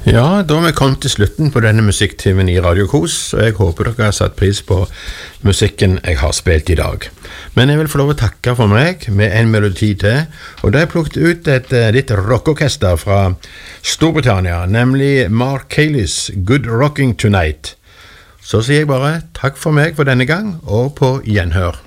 Ja, da har vi kommet til slutten på denne musikktimen i Radio Kos, og jeg håper dere har satt pris på musikken jeg har spilt i dag. Men jeg vil få lov å takke for meg med en melodi til, og da har jeg plukket ut et litt rockorkester fra Storbritannia, nemlig Mark Caylis Good Rocking Tonight. Så sier jeg bare takk for meg for denne gang, og på gjenhør.